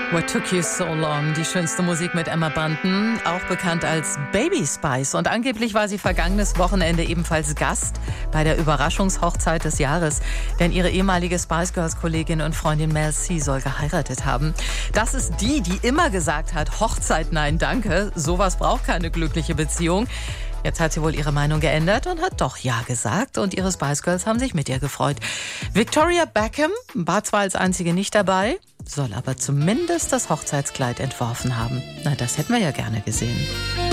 What Took You So Long? Die schönste Musik mit Emma Bunton, auch bekannt als Baby Spice. Und angeblich war sie vergangenes Wochenende ebenfalls Gast bei der Überraschungshochzeit des Jahres. Denn ihre ehemalige Spice Girls Kollegin und Freundin Mel C soll geheiratet haben. Das ist die immer gesagt hat, Hochzeit nein danke, sowas braucht keine glückliche Beziehung. Jetzt hat sie wohl ihre Meinung geändert und hat doch Ja gesagt. Und ihre Spice Girls haben sich mit ihr gefreut. Victoria Beckham war zwar als einzige nicht dabei, soll aber zumindest das Hochzeitskleid entworfen haben. Na, das hätten wir ja gerne gesehen.